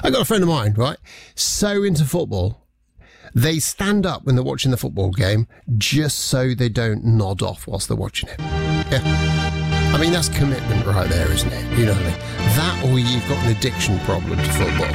I got a friend of mine, right? So into football, they stand up when they're watching the football game just so they don't nod off whilst they're watching it. Yeah. I mean, that's commitment right there, isn't it? You know what I mean? That or you've got an addiction problem to football.